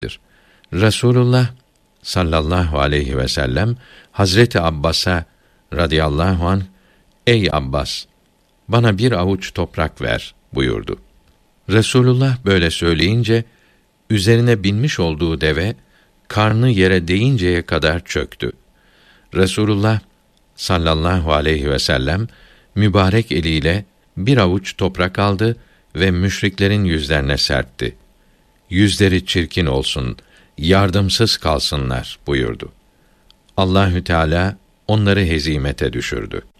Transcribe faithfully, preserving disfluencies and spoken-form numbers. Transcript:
Resulullah sallallahu aleyhi ve sellem Hazreti Abbas'a radıyallahu anh, "Ey Abbas, bana bir avuç toprak ver." buyurdu. Resulullah böyle söyleyince üzerine binmiş olduğu deve karnı yere değinceye kadar çöktü. Resulullah sallallahu aleyhi ve sellem mübarek eliyle bir avuç toprak aldı ve müşriklerin yüzlerine serpti. "Yüzleri çirkin olsun, yardımsız kalsınlar." buyurdu. Allahü Teala onları hezimete düşürdü.